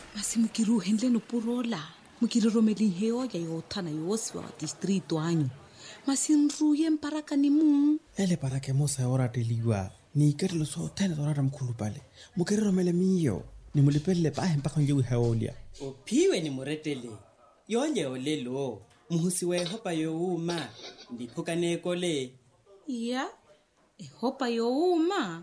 Masi mukiruhendle no purola. Mukiroromeli heo ya yotana yoswa district wanyu. Masi nruye mparaka ni mu. Ele parake mosa ora teliwa. Ni kerlo so tena dorara mkhulu pale. Mukiroromele miyo. Ni mulipele pahe mpaka njewe haolia. Upiwe ni muretele. Yonje olelo. Muhusiwe hopa youma. Ndipuka nekole. Ya. Hopa youma.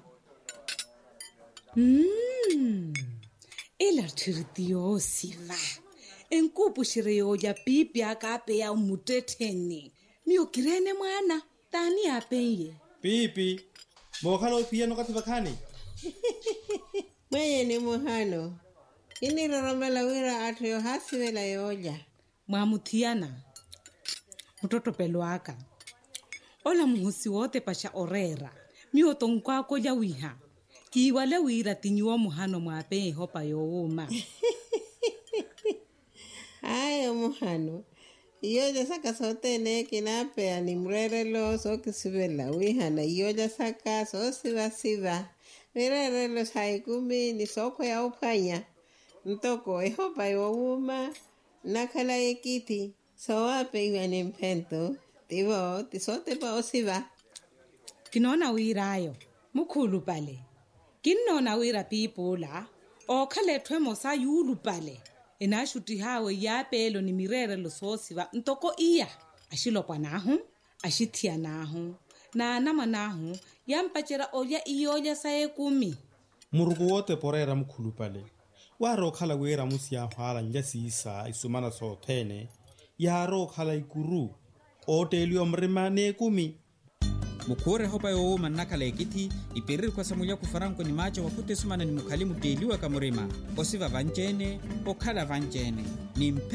Ela tiritiyo siva. Enkupu shireyo ya pipi akape ya umuteteni. Miyo kirene mwana. Tani apenye. Pipi. Mokalo pia no katibakani. Mweye ni muhano. Ini roromela wira atu yo hasiwela yoja. Mwamutiana. Mtoto peluaka. Ola muhusi wote pasha orera. Miyo tongkwako ya wiha. Kiwale wira tinyuwa muhano mwape hopa youma. Ayo muhano. Iyoja saka sote ne kinapea ni mrerelo so kisibela wihana. Iyoja saka so siva. Mrerelo saikumi ni soko ya upanya. Ntoko hopa youma. Nakala ekiti. So wape iwa ni mpento. Tivo tisote pa osiva. Kinona wira ayo. Mukulu pale. Kinona wira pipola. Okale twemosa yulu pale. Enashuti hawe yapelo ni mirere lo sosiva ntoko iya ashilokwa nahu ashithia nahu na nama nahu yampachera olya iyoja sae 10 Murugu wote porera mkhulu pale. Waro khala wera musia hwala njasisa isumana sotene. Yaro khala ikuru. Otelio mrimane 10. Mukure hopa youma nakala ekiti ipiriri kwa samulia kufaranko ni macho wakute sumana ni mukhalimu deliwa kamurima osiva vanjene okhala vanjene ni